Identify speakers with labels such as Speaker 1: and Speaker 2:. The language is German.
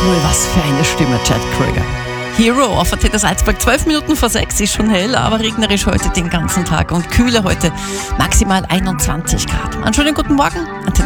Speaker 1: Jawohl, was für eine Stimme, Chad Kroeger. Hero auf Antenne Salzburg, 12 Minuten vor 6, ist schon hell, aber regnerisch heute den ganzen Tag und kühle heute, maximal 21 Grad. Einen schönen guten Morgen.